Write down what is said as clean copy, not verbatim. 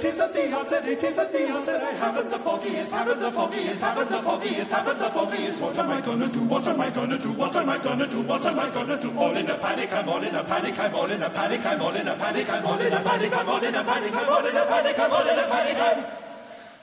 it isn't the answer, it isn't the answer. I haven't the foggiest, haven't the foggiest, haven't the foggiest, haven't the foggiest. What am I gonna do? What am I gonna do? What am I gonna do? What am I gonna do? All in a panic, I'm all in a panic, I'm all in a panic, I'm all in a panic, I'm all in a panic, I'm all in a panic, I'm all in a panic, I'm all in a panic, I'm